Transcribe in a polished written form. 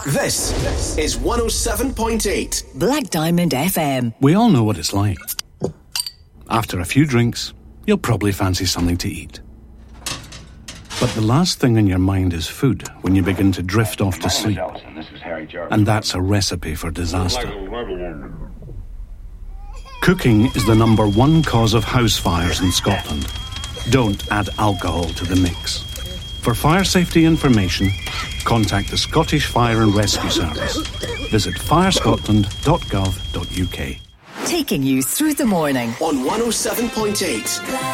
This is 107.8 Black Diamond FM. We all know what it's like. After a few drinks, you'll probably fancy something to eat. But the last thing in your mind is food when you begin to drift off to sleep. And that's a recipe for disaster. Cooking is the number one cause of house fires in Scotland. Don't add alcohol to the mix. For fire safety information, contact the Scottish Fire and Rescue Service. Visit firescotland.gov.uk. Taking you through the morning on 107.8